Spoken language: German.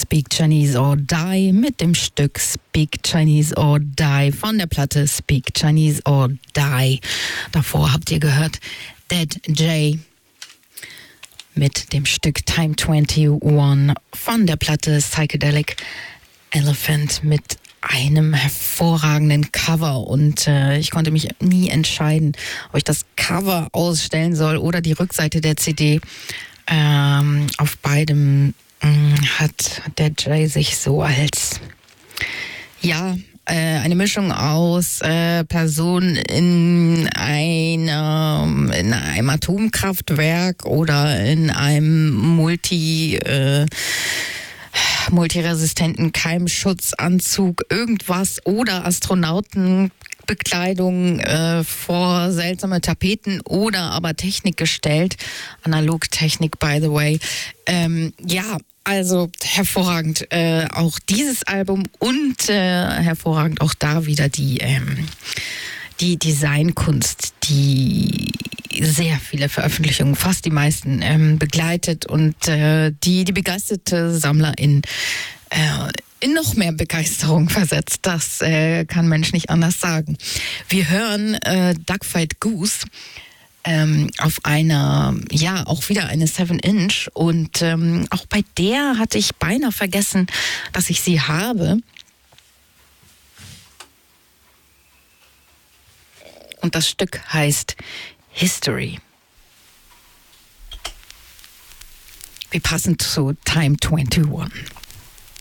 Speak Chinese or Die mit dem Stück Speak Chinese or Die von der Platte Speak Chinese or Die. Davor habt ihr gehört Dead J mit dem Stück Time 21 von der Platte Psychedelic Elephant mit einem hervorragenden Cover und ich konnte mich nie entscheiden, ob ich das Cover ausstellen soll oder die Rückseite der CD. Auf beidem hat der Jay sich so als eine Mischung aus Personen in einem Atomkraftwerk oder in einem multiresistenten Keimschutzanzug, irgendwas oder Astronautenbekleidung vor seltsame Tapeten oder aber Technik gestellt. Analogtechnik, by the way. Also hervorragend auch dieses Album und hervorragend auch da wieder die Designkunst, die sehr viele Veröffentlichungen, fast die meisten, begleitet und die begeisterte Sammlerin in noch mehr Begeisterung versetzt. Das kann Mensch nicht anders sagen. Wir hören Duckfight Goose auf einer, auch wieder eine 7-Inch und auch bei der hatte ich beinahe vergessen, dass ich sie habe. Und das Stück heißt History. Wir passen zu Time 21.